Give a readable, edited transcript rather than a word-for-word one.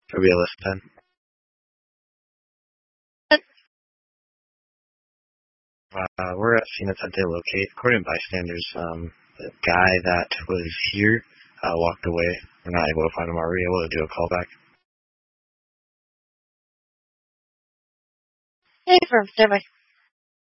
for BLS 10. We're at scene attempt to locate. According to bystanders, the guy that was here walked away. We're not able to find him. Are we able to do a callback? Hey, from standby.